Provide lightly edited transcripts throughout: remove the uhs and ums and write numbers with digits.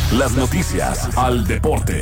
Las noticias al deporte.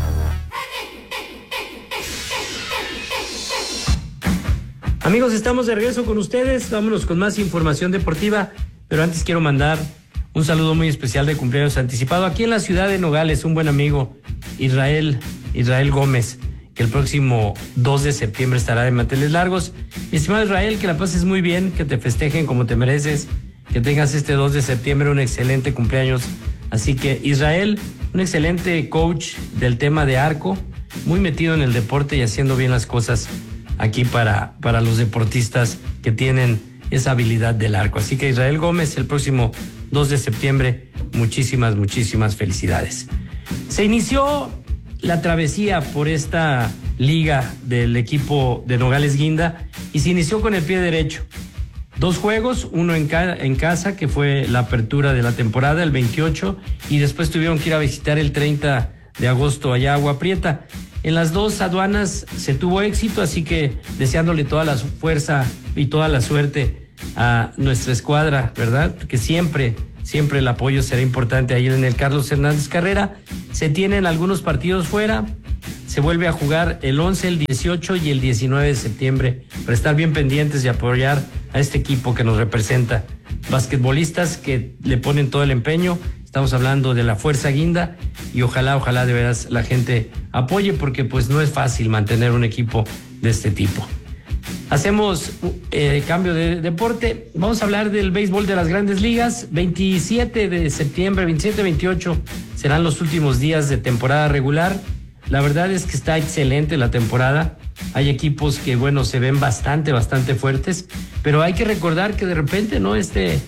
Amigos, estamos de regreso con ustedes. Vámonos con más información deportiva, pero antes quiero mandar un saludo muy especial de cumpleaños anticipado aquí en la ciudad de Nogales, un buen amigo, Israel Gómez, que el próximo 2 de septiembre estará de manteles largos. Mi estimado Israel, que la pases muy bien, que te festejen como te mereces, que tengas este 2 de septiembre un excelente cumpleaños. Así que Israel, un excelente coach del tema de arco, muy metido en el deporte y haciendo bien las cosas aquí para los deportistas que tienen esa habilidad del arco. Así que Israel Gómez, el próximo 2 de septiembre, muchísimas felicidades. Se inició la travesía por esta liga del equipo de Nogales Guinda y se inició con el pie derecho. 2 juegos, uno en casa, que fue la apertura de la temporada, el 28, y después tuvieron que ir a visitar el 30 de agosto allá a Agua Prieta. En las 2 aduanas se tuvo éxito, así que deseándole toda la fuerza y toda la suerte a nuestra escuadra, ¿verdad? Que siempre el apoyo será importante ahí en el Carlos Hernández Carrera. Se tienen algunos partidos fuera, se vuelve a jugar el 11, el 18 y el 19 de septiembre para estar bien pendientes y apoyar a este equipo que nos representa. Basquetbolistas que le ponen todo el empeño. Estamos hablando de la Fuerza Guinda y ojalá de veras la gente apoye, porque pues no es fácil mantener un equipo de este tipo. Hacemos cambio de deporte. Vamos a hablar del béisbol de las Grandes Ligas. 27 de septiembre, 27-28 serán los últimos días de temporada regular. La verdad es que está excelente la temporada. Hay equipos que, bueno, se ven bastante fuertes, pero hay que recordar que de repente, ¿no? Este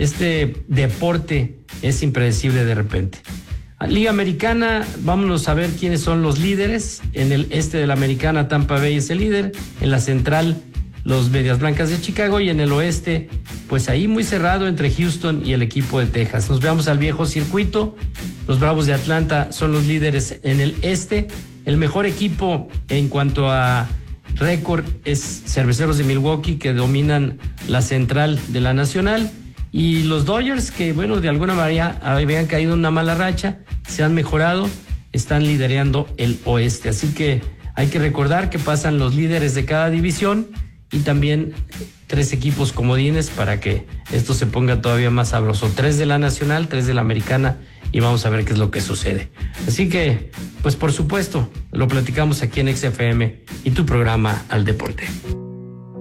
deporte es impredecible de repente. Liga Americana, vámonos a ver quiénes son los líderes. En el este de la Americana, Tampa Bay es el líder. En la central, los Medias Blancas de Chicago. Y en el oeste, pues ahí muy cerrado entre Houston y el equipo de Texas. Nos veamos al viejo circuito. Los Bravos de Atlanta son los líderes en el este. El mejor equipo en cuanto a récord es Cerveceros de Milwaukee, que dominan la central de la Nacional. Y los Dodgers, que bueno, de alguna manera habían caído en una mala racha, se han mejorado, están liderando el oeste. Así que hay que recordar que pasan los líderes de cada división y también 3 equipos comodines para que esto se ponga todavía más sabroso. 3 de la Nacional, 3 de la Americana, y vamos a ver qué es lo que sucede. Así que, pues por supuesto, lo platicamos aquí en XFM y tu programa Al Deporte.